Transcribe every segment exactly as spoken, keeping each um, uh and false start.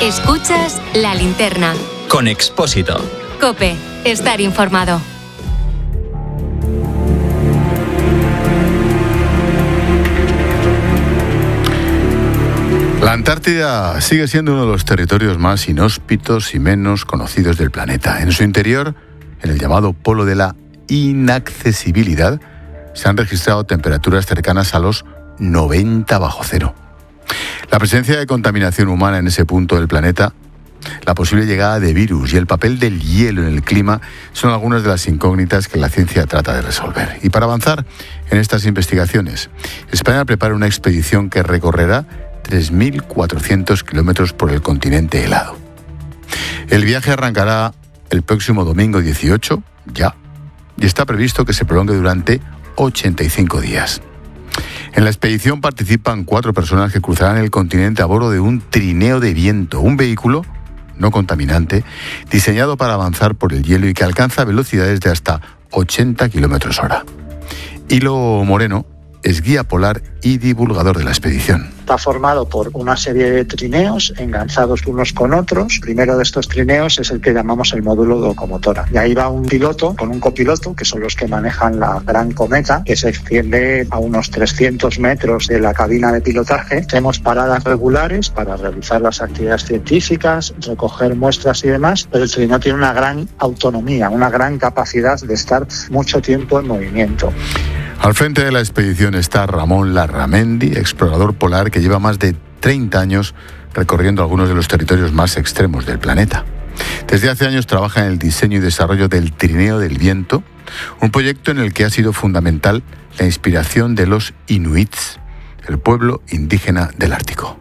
Escuchas La Linterna. Con Expósito. COPE. Estar informado. La Antártida sigue siendo uno de los territorios más inhóspitos y menos conocidos del planeta. En su interior, en el llamado polo de la inaccesibilidad, se han registrado temperaturas cercanas a los noventa bajo cero. La presencia de contaminación humana en ese punto del planeta, la posible llegada de virus y el papel del hielo en el clima son algunas de las incógnitas que la ciencia trata de resolver. Y para avanzar en estas investigaciones, España prepara una expedición que recorrerá tres mil cuatrocientos kilómetros por el continente helado. El viaje arrancará el próximo domingo dieciocho, ya, y está previsto que se prolongue durante ochenta y cinco días. En la expedición participan cuatro personas que cruzarán el continente a bordo de un trineo de viento, un vehículo no contaminante diseñado para avanzar por el hielo y que alcanza velocidades de hasta ochenta kilómetros hora. Hilo Moreno es guía polar y divulgador de la expedición. Está formado por una serie de trineos enganchados unos con otros. El primero de estos trineos es el que llamamos el módulo de locomotora. Y ahí va un piloto con un copiloto, que son los que manejan la gran cometa, que se extiende a unos trescientos metros de la cabina de pilotaje. Hacemos paradas regulares para realizar las actividades científicas, recoger muestras y demás, pero el trineo tiene una gran autonomía, una gran capacidad de estar mucho tiempo en movimiento. Al frente de la expedición está Ramón Larramendi, explorador polar que lleva más de treinta años recorriendo algunos de los territorios más extremos del planeta. Desde hace años trabaja en el diseño y desarrollo del Trineo del Viento, un proyecto en el que ha sido fundamental la inspiración de los inuits, el pueblo indígena del Ártico.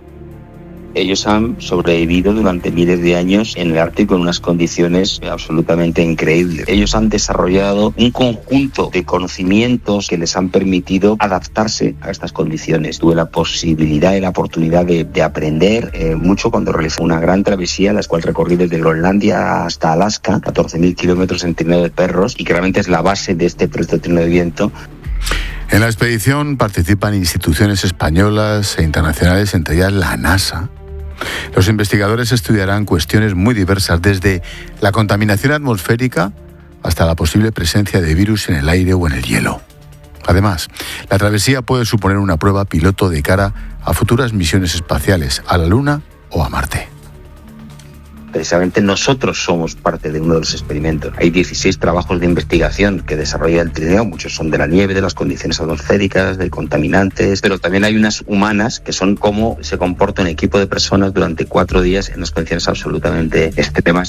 Ellos han sobrevivido durante miles de años en el Ártico en unas condiciones absolutamente increíbles. Ellos han desarrollado un conjunto de conocimientos que les han permitido adaptarse a estas condiciones. Tuve la posibilidad y la oportunidad de, de aprender eh, mucho cuando realicé una gran travesía, la cual recorrí desde Groenlandia hasta Alaska, catorce mil kilómetros en trineo de perros, y que realmente es la base de este proyecto de trineo de viento. En la expedición participan instituciones españolas e internacionales, entre ellas la NASA. Los investigadores estudiarán cuestiones muy diversas, desde la contaminación atmosférica hasta la posible presencia de virus en el aire o en el hielo. Además, la travesía puede suponer una prueba piloto de cara a futuras misiones espaciales a la Luna o a Marte. Precisamente nosotros somos parte de uno de los experimentos. Hay dieciséis trabajos de investigación que desarrolla el trineo, muchos son de la nieve, de las condiciones atmosféricas, de contaminantes, pero también hay unas humanas que son cómo se comporta un equipo de personas durante cuatro días en unas condiciones absolutamente extremas.